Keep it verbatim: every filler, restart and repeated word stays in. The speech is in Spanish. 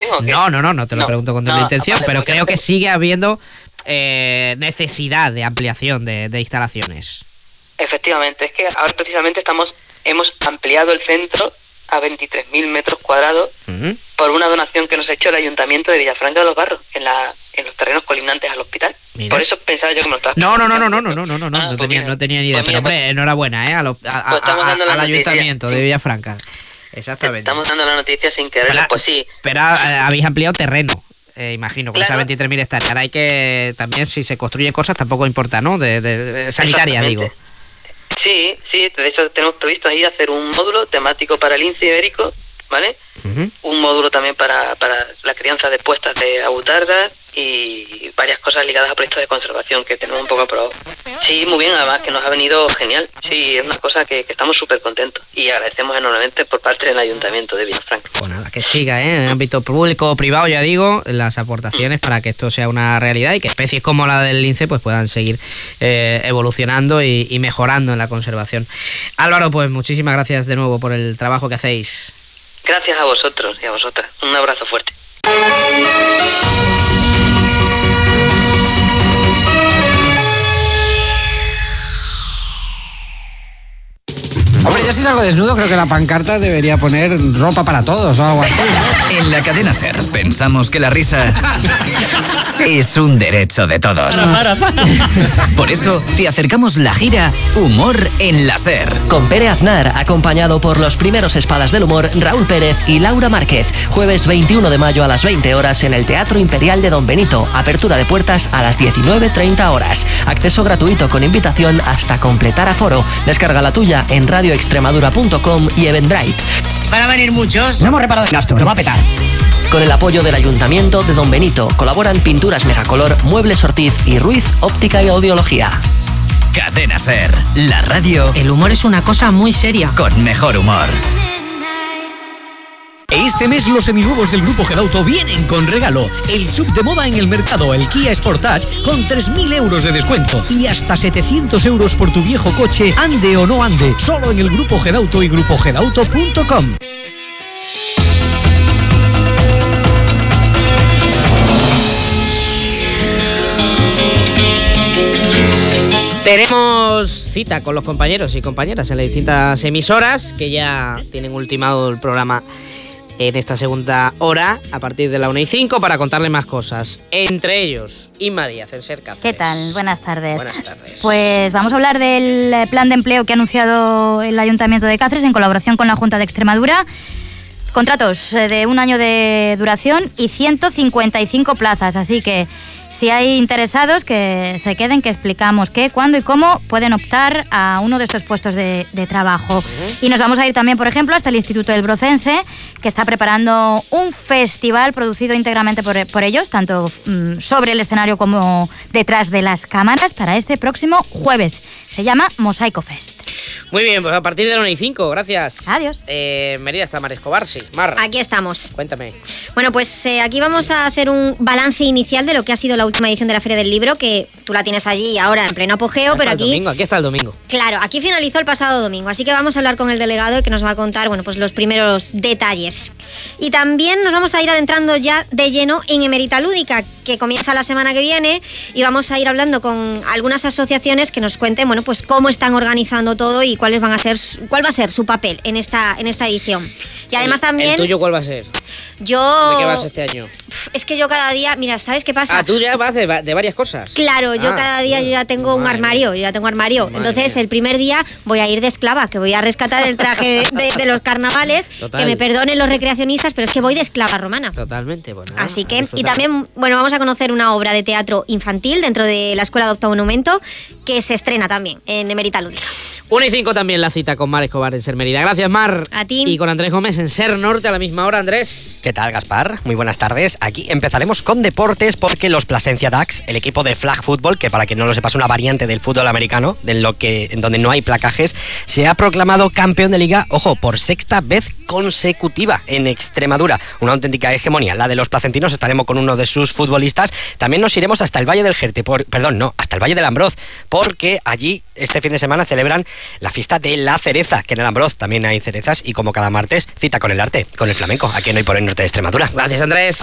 o qué? No, no, no, no te lo no, pregunto con doble no, intención, vale, pero porque creo no que tengo... sigue habiendo eh, necesidad de ampliación de, de instalaciones. Efectivamente, es que ahora precisamente estamos hemos ampliado el centro a veintitrés mil metros cuadrados uh-huh. por una donación que nos ha hecho el Ayuntamiento de Villafranca de los Barros, en la en los terrenos colindantes al hospital. Mira. Por eso pensaba yo que me lo estabas No, no, no, no, no, no, no, no, no, ah, no, pues tenía, mira, no tenía ni idea, pues pero mira, hombre, pues, enhorabuena, ¿eh? A lo, a, pues a, a, al noticia, Ayuntamiento sí. de Villafranca. Exactamente. Estamos dando la noticia sin querer, pero, pues sí. Pero eh, habéis ampliado terreno. Eh, imagino, con claro. esas veintitrés mil hectáreas. Ahora hay que, también si se construyen cosas, tampoco importa, ¿no? De, de, de sanitaria, digo. Sí, sí, de hecho tenemos previsto ahí hacer un módulo temático para el lince ibérico, ¿vale? Uh-huh. Un módulo también para, para la crianza de puestas de avutardas y varias cosas ligadas a proyectos de conservación que tenemos un poco aprobado. Sí, muy bien, además que nos ha venido genial. Sí, es una cosa que, que estamos súper contentos y agradecemos enormemente por parte del Ayuntamiento de Villafranca. Pues nada, que siga, ¿eh? En el ámbito público o privado, ya digo, las aportaciones para que esto sea una realidad y que especies como la del lince pues puedan seguir eh, evolucionando y, y mejorando en la conservación. Álvaro, pues muchísimas gracias de nuevo por el trabajo que hacéis. Gracias a vosotros y a vosotras. Un abrazo fuerte. Hombre, yo si salgo desnudo creo que la pancarta debería poner ropa para todos o algo así, ¿no? En la cadena SER pensamos que la risa es un derecho de todos. Para, para, para. Por eso te acercamos la gira Humor en la SER. Con Pere Aznar, acompañado por los primeros espadas del humor Raúl Pérez y Laura Márquez. Jueves veintiuno de mayo a las veinte horas en el Teatro Imperial de Don Benito. Apertura de puertas a las diecinueve treinta horas. Acceso gratuito con invitación hasta completar aforo. Descarga la tuya en radio extremadura punto com y Eventbrite. ¿Van a venir muchos? No hemos reparado el gasto, lo va a petar. Con el apoyo del Ayuntamiento de Don Benito colaboran Pinturas Megacolor, Muebles Ortiz y Ruiz Óptica y Audiología. Cadena SER, la radio. El humor es una cosa muy seria. Con mejor humor. Este mes los seminuevos del Grupo Gedauto vienen con regalo. El sub de moda en el mercado, el Kia Sportage, con tres mil euros de descuento. Y hasta setecientos euros por tu viejo coche, ande o no ande. Solo en el Grupo Gedauto y grupo gedauto punto com. Tenemos cita con los compañeros y compañeras en las distintas emisoras que ya tienen ultimado el programa en esta segunda hora a partir de la una y cinco para contarle más cosas. Entre ellos, Inma Díaz, el SER Cáceres. ¿Qué tal? Buenas tardes. Buenas tardes. Pues vamos a hablar del plan de empleo que ha anunciado el Ayuntamiento de Cáceres en colaboración con la Junta de Extremadura. Contratos de un año de duración y ciento cincuenta y cinco plazas, así que si hay interesados que se queden, que explicamos qué, cuándo y cómo pueden optar a uno de estos puestos de, de trabajo. Uh-huh. Y nos vamos a ir también, por ejemplo, hasta el Instituto del Brocense, que está preparando un festival producido íntegramente por, por ellos, tanto mmm, sobre el escenario como detrás de las cámaras, para este próximo jueves. Se llama Mosaico Fest. Muy bien, pues a partir de la una y cinco, gracias. Adiós. Eh, Mérida está Mar Escobar, sí. Mar. Aquí estamos. Cuéntame. Bueno, pues eh, aquí vamos a hacer un balance inicial de lo que ha sido la última edición de la Feria del Libro, que tú la tienes allí ahora en pleno apogeo, Hasta pero aquí... El domingo, aquí está el domingo. Claro, aquí finalizó el pasado domingo, así que vamos a hablar con el delegado que nos va a contar, bueno, pues los primeros detalles. Y también nos vamos a ir adentrando ya de lleno en Emerita Lúdica, que comienza la semana que viene, y vamos a ir hablando con algunas asociaciones que nos cuenten, bueno, pues cómo están organizando todo y cuáles van a ser, cuál va a ser su papel en esta, en esta edición. Y además ¿El, también... ¿El tuyo cuál va a ser? Yo... ¿De qué vas este año? Es que yo cada día, mira, ¿sabes qué pasa? Ah, tú ya vas de, de varias cosas. Claro, yo ah, cada día yo ya tengo un armario, yo ya tengo armario. Madre Entonces mía. El primer día voy a ir de esclava, que voy a rescatar el traje de, de, de los carnavales. Total. Que me perdonen los recreacionistas, pero es que voy de esclava romana. Totalmente, bueno. Así que, y también, bueno, vamos a conocer una obra de teatro infantil dentro de la Escuela de Octavo Monumento, que se estrena también en Emerita Lúdica. una y cinco también la cita con Mar Escobar en SER Mérida. Gracias, Mar. A ti. Y con Andrés Gómez en SER Norte a la misma hora. Andrés. ¿Qué tal, Gaspar? Muy buenas tardes. Aquí empezaremos con deportes porque los Plasencia Ducks, el equipo de flag football, que para quien no lo sepa es una variante del fútbol americano, en, lo que, en donde no hay placajes, se ha proclamado campeón de liga, ojo, por sexta vez consecutiva en Extremadura. Una auténtica hegemonía, la de los placentinos. Estaremos con uno de sus futbolistas. También nos iremos hasta el Valle del Jerte, por, perdón, no, hasta el Valle del Ambroz, porque allí este fin de semana celebran la fiesta de la cereza, que en el Ambroz también hay cerezas, y como cada martes, cita con el arte, con el flamenco, aquí en Hoy por Hoy Norte de Extremadura. Gracias, Andrés.